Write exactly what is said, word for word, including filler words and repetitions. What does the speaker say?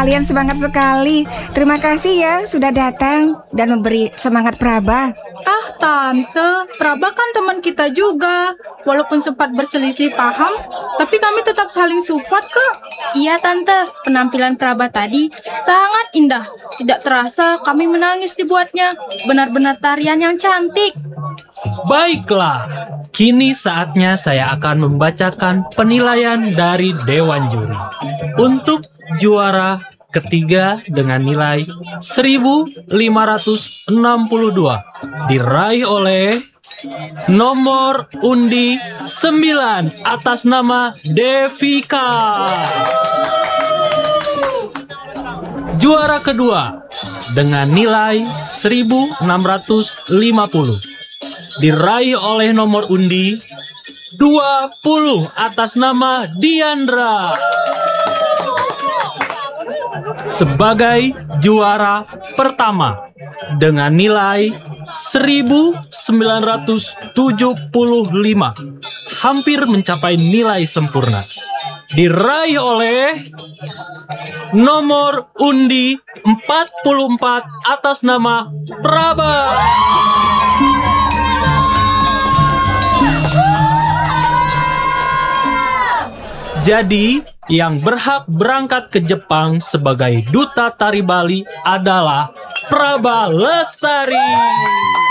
kalian semangat sekali. Terima kasih ya sudah datang dan memberi semangat Praba. Ah, Tante, Praba kan teman kita juga. Walaupun sempat berselisih paham, tapi kami tetap saling support kok. Iya Tante, penampilan Praba tadi sangat indah. Tidak terasa kami menangis dibuatnya. Benar-benar tarian yang cantik. Baiklah, kini saatnya saya akan membacakan penilaian dari Dewan Juri. Untuk juara ketiga dengan nilai seribu lima ratus enam puluh dua diraih oleh nomor undi sembilan atas nama Devika. Juara kedua dengan nilai seribu enam ratus lima puluh diraih oleh nomor undi dua puluh atas nama Diandra. Sebagai juara pertama dengan nilai seribu sembilan ratus tujuh puluh lima, hampir mencapai nilai sempurna, diraih oleh nomor undi empat puluh empat atas nama Praba. Jadi, yang berhak berangkat ke Jepang sebagai duta tari Bali adalah Praba Lestari.